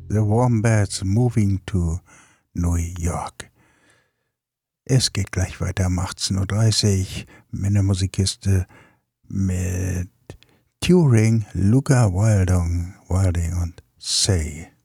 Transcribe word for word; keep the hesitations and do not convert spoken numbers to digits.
The Wombats Moving to New York. Es geht gleich weiter um achtzehn Uhr dreißig. Männermusikkiste mit Turing, Luca Wilding, Wilding und Say.